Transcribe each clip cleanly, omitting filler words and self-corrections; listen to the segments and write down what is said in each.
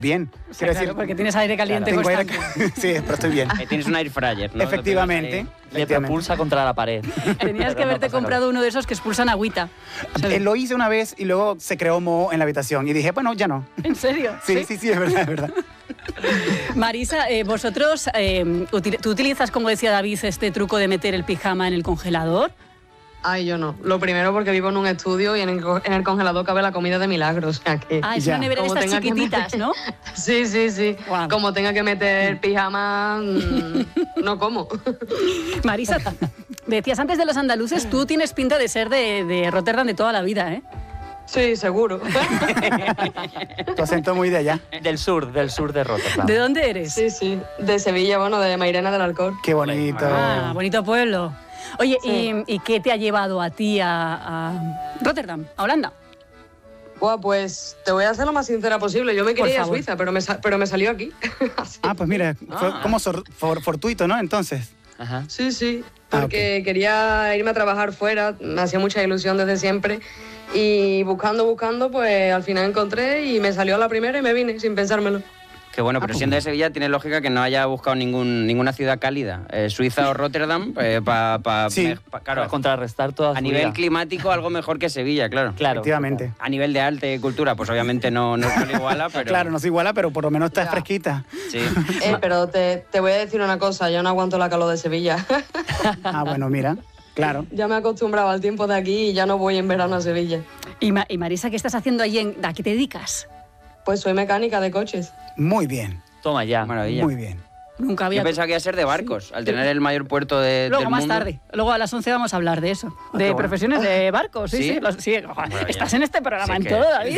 Bien, O sea, quiero claro, decir, porque tienes aire caliente tengo aire constante. Sí, pero estoy bien. Tienes un air fryer, ¿no? Efectivamente. Le propulsa contra la pared. Tenías que Pero no haberte pasa comprado uno de esos que expulsan agüita. Lo hice una vez y luego se creó moho en la habitación y dije, bueno, ya no. ¿En serio? Sí, es verdad, es verdad. Marisa, vosotros, ¿tú utilizas, como decía David, este truco de meter el pijama en el congelador? Ay, yo no. Lo primero porque vivo en un estudio y en el congelador cabe la comida de milagro, o sea que... Ah, es Ya. una nevera de Como estas tenga que chiquititas, meter- ¿no? Sí. Guau. Como tenga que meter pijama, no como. Marisa, decías antes de los andaluces, tú tienes pinta de ser de Rotterdam de toda la vida, ¿eh? Sí, seguro. Tu acento muy de allá. Del sur de Rotterdam. ¿De dónde eres? Sí. De Sevilla, bueno, de Mairena del Alcor. Qué bonito. Ah, bonito pueblo. Oye, Sí. ¿y qué te ha llevado a ti a Rotterdam, a Holanda? Buah, pues te voy a ser lo más sincera posible. Yo me quería ir a favor. Suiza, pero me salió aquí. Así. Ah, pues mira, fue como fortuito, ¿no? Entonces. Ajá. Sí, porque quería irme a trabajar fuera, me hacía mucha ilusión desde siempre y buscando, pues al final encontré y me salió a la primera y me vine sin pensármelo. Que bueno, pero siendo de Sevilla tiene lógica que no haya buscado ninguna ciudad cálida. Suiza o Rotterdam, Sí. Para claro, contrarrestar toda a su nivel vida. climático algo mejor que Sevilla, claro. Claro. Efectivamente. A nivel de arte y cultura, pues obviamente no se le iguala, pero... Claro, no se iguala, pero por lo menos está Ya. fresquita. Sí. Pero te voy a decir una cosa, yo no aguanto la calor de Sevilla. Ah, bueno, mira, claro. Ya me he acostumbrado al tiempo de aquí y ya no voy en verano a Sevilla. Y Marisa, ¿qué estás haciendo allí? ¿A qué te dedicas? Pues soy mecánica de coches. Muy bien, Toma ya. Maravilla. muy bien. Nunca había... Yo pensaba que iba a ser de barcos, al tener el mayor puerto del Luego mundo. más tarde, luego a las 11 vamos a hablar de eso, de qué bueno. profesiones de barcos, sí. ¿Sí? Ojalá, estás en este programa Sí en que- todo, David.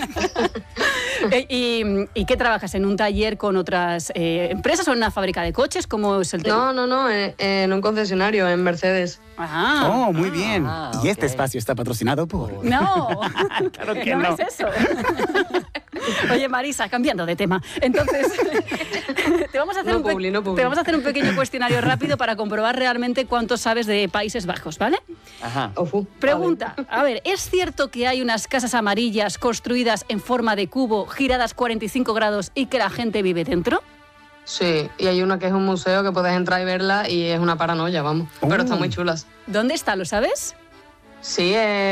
¿Y qué trabajas? ¿En un taller con otras empresas o en una fábrica de coches? ¿Cómo es el tema? No, en un concesionario, en Mercedes. Ah, Oh, muy bien. Ah, Y este ok. espacio está patrocinado por... no, Claro que no no. es eso. Oye, Marisa, cambiando de tema. Entonces, te vamos a hacer, No publi. te vamos a hacer un pequeño cuestionario rápido para comprobar realmente cuánto sabes de Países Bajos, ¿vale? Ajá. Ofu. Pregunta, a ver, ¿es cierto que hay unas casas amarillas construidas en forma de cubo, giradas 45 grados y que la gente vive dentro? Sí, y hay una que es un museo que puedes entrar y verla y es una paranoia, vamos. Pero están muy chulas. ¿Dónde está? ¿Lo sabes? Sí,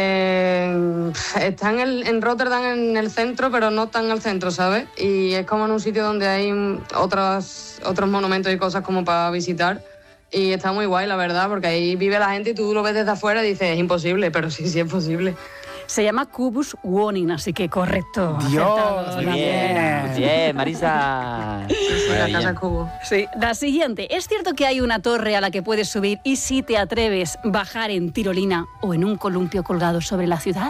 está en Rotterdam, en el centro, pero no tan al centro, ¿sabes? Y es como en un sitio donde hay otros monumentos y cosas como para visitar. Y está muy guay, la verdad, porque ahí vive la gente y tú lo ves desde afuera y dices, es imposible, pero sí es posible. Se llama Kubus Wonin, así que correcto. Dios, acertado, muy la bien. Bien, Marisa. La casa Cubo. Sí. La siguiente, ¿es cierto que hay una torre a la que puedes subir y si te atreves bajar en tirolina o en un columpio colgado sobre la ciudad?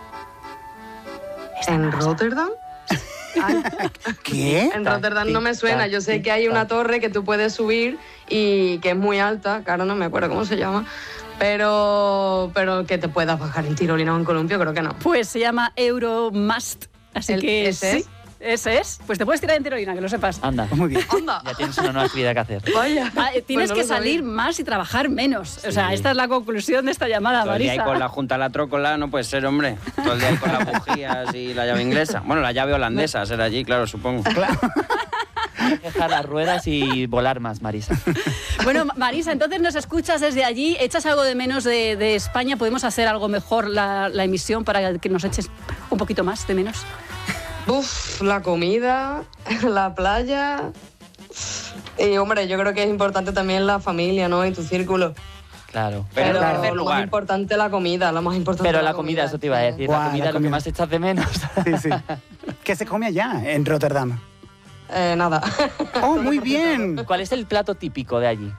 Esta ¿En no la sabes. Rotterdam? Ay, ¿Qué? en Rotterdam no me suena. Yo sé que hay una torre que tú puedes subir y que es muy alta, que ahora no me acuerdo cómo se llama, pero que te puedas bajar en tirolina o en columpio, creo que no. Pues se llama Euromast, así que ¿ese sí, es? ese es. Pues te puedes tirar en tirolina, que lo sepas. Anda. Pues muy bien. ¡Anda! Ya tienes una nueva actividad que hacer. Vaya. Ah, tienes Pues no que lo sabía. salir más y trabajar menos. O sea, Sí. esta es la conclusión de esta llamada, Todo el día ahí Marisa. con la junta a la trócola no puede ser, hombre. Todo el día ahí con las bujías y la llave inglesa. Bueno, la llave holandesa será allí, claro, supongo. Dejar las ruedas y volar más, Marisa. Bueno, Marisa, entonces nos escuchas desde allí, echas algo de menos de España, podemos hacer algo mejor la emisión para que nos eches un poquito más de menos. Uf, la comida, la playa. Y hombre, yo creo que es importante también la familia, ¿no? Y tu círculo. Claro. Pero en tercer lo más lugar. importante la comida, lo más importante. Pero la comida, eso te iba a decir. Guau, La comida la es lo que comida. más echas de menos. Sí, sí. ¿Qué se come allá en Rotterdam? Nada. Oh, muy bien. ¿Cuál es el plato típico de allí?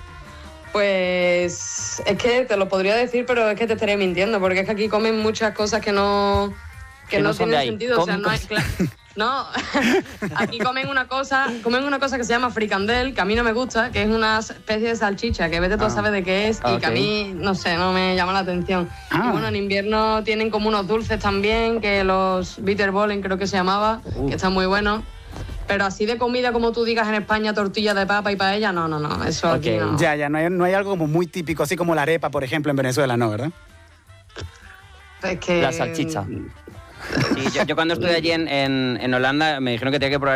Pues es que te lo podría decir, pero es que te estaría mintiendo, porque es que aquí comen muchas cosas que no Que no son de tienen ahí. sentido. O sea, Comen no hay, cosas- no, aquí comen una cosa que se llama fricandel, que a mí no me gusta, que es una especie de salchicha, que vete tú a saber de qué es, y que a Ok. mí, no sé, no me llama la atención. Ah. Y bueno, en invierno tienen como unos dulces también, que los bitterballen creo que se llamaba, que están muy buenos. Pero así de comida, como tú digas en España, tortilla de papa y paella, no, eso aquí Ok. no. Ya, no hay algo como muy típico, así como la arepa, por ejemplo, en Venezuela, ¿no, verdad? Es que... La salchicha. Sí, yo cuando estuve allí en Holanda me dijeron que tenía que probar